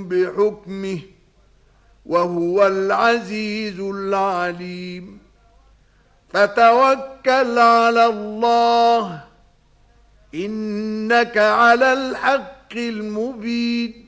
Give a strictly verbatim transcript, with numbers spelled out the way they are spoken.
بحكمه وهو العزيز العليم فتوكل على الله إنك على الحق المبين